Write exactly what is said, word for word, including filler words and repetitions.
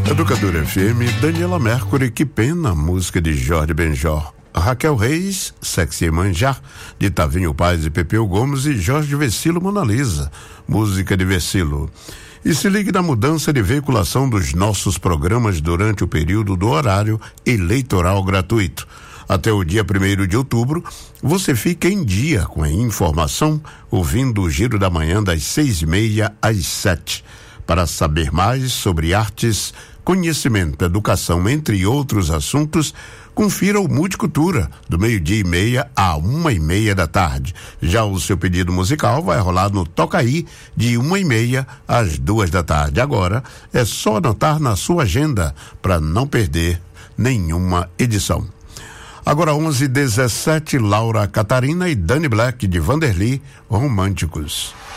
Educadora F M, Daniela Mercury, Que Pena, música de Jorge Benjor. Raquel Reis, Sexy Manjar, de Tavinho Paz e Pepeu Gomes, e Jorge Vecilo, Mona Lisa, música de Vecilo. E se ligue na mudança de veiculação dos nossos programas durante o período do horário eleitoral gratuito. Até o dia primeiro de outubro, você fica em dia com a informação, ouvindo o Giro da Manhã das seis e meia às sete. Para saber mais sobre artes, conhecimento, educação, entre outros assuntos, confira o Multicultura, do meio-dia e meia a uma e meia da tarde. Já o seu pedido musical vai rolar no Tocaí, de uma e meia às duas da tarde. Agora, é só anotar na sua agenda para não perder nenhuma edição. Agora onze e dezessete, Laura Catarina e Dani Black, de Vanderly, Românticos.